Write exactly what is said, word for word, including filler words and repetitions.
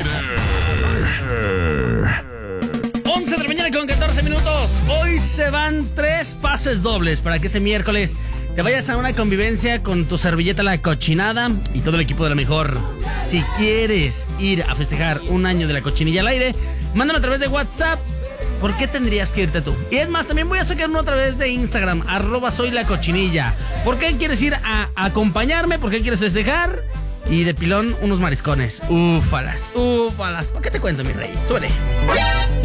once de la mañana con catorce minutos. Hoy se van tres pases dobles para que este miércoles te vayas a una convivencia con tu servilleta La Cochinada y todo el equipo de La Mejor. Si quieres ir a festejar un año de La Cochinilla al aire, mándame a través de WhatsApp. ¿Por qué tendrías que irte tú? Y es más, también voy a sacar uno a través de Instagram, arroba soy La Cochinilla. ¿Por qué quieres ir a acompañarme? ¿Por qué quieres festejar? Y de pilón, unos mariscones. Úfalas, úfalas. ¿Por qué te cuento, mi rey? Súbele.